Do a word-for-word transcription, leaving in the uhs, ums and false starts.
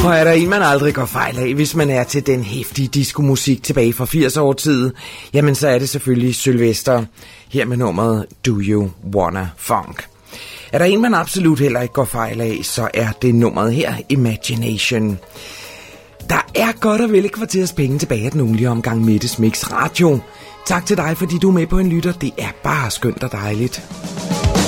Og er der en, man aldrig går fejl af, hvis man er til den heftige diskomusik tilbage fra firs år tid, jamen så er det selvfølgelig Sylvester, her med nummeret Do You Wanna Funk. Er der en, man absolut heller ikke går fejl af, så er det nummeret her, Imagination. Der er godt og vel et kvarters penge tilbage af den ugenlige omgang Mettes Mix Radio. Tak til dig, fordi du er med på en lytter. Det er bare skønt og dejligt.